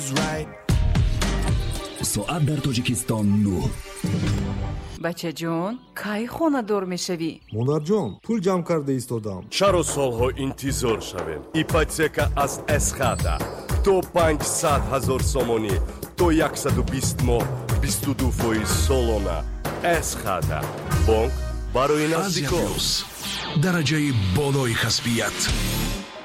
ساعت در تاجیکستان 9. بچه جون کی خونه دور میشوی؟ مونар ҷон пул ҷамъ карда истодам. чаро солҳо интизор шавем? ипотека аз эсхата то 500,000 сомонӣ то 120 моҳ 22% солона. эсхата бонк барои наздикон. дараҷаи болои касбият.